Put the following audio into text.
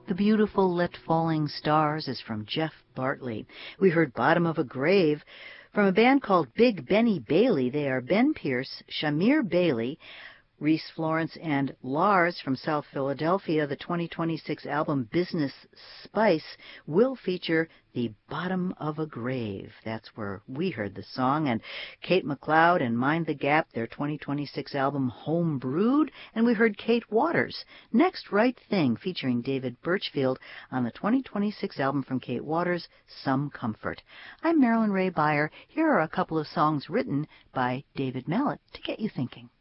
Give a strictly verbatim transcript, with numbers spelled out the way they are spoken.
The Beautiful Let Falling Stars is from Jeff Bartley. We heard Bottom of a Grave from a band called Big Benny Bailey. They are Ben Pierce, Shamir Bailey, Reese Florence, and Lars from South Philadelphia. The twenty twenty-six album Business Spice will feature The Bottom of a Grave. That's where we heard the song. And Kate McLeod and Mind the Gap, their twenty twenty-six album Home Brewed. And we heard Kate Waters, Next Right Thing, featuring David Birchfield on the twenty twenty-six album from Kate Waters, Some Comfort. I'm Marilyn Ray Beyer. Here are a couple of songs written by David Mallet to get you thinking.